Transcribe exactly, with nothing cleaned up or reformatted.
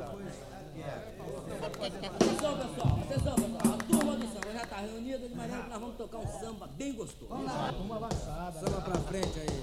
Atenção, pessoal, atenção, pessoal. A turma do samba já está reunida de maneira que nós vamos tocar um samba bem gostoso. Vamos lá, uma avançada. Samba pra frente aí.